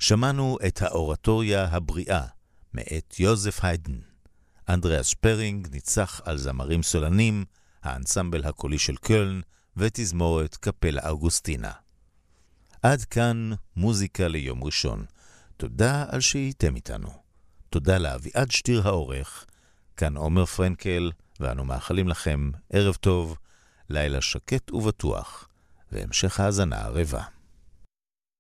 שמענו את האורטוריה הבריאה מאת יוזף היידן. אנדריאס שפרינג ניצח על זמרים סולנים, האנסמבל הקולי של קולן ותזמורת קפלה אוגוסטינה. עד כאן מוזיקה ליום ראשון. תודה על שהייתם איתנו. תודה לאביעד שטיר העורך. כאן עומר פרנקל, ואנו מאחלים לכם ערב טוב, לילה שקט ובטוח, והמשך האזנה ערבה.